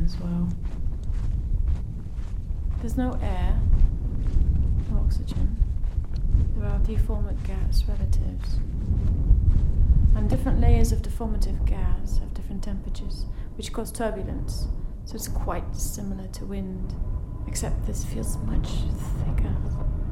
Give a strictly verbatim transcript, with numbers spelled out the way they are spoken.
as well. There's no air, no oxygen. There are deformate gas relatives. And different layers of deformative gas have different temperatures, which cause turbulence. So it's quite similar to wind, except this feels much thicker.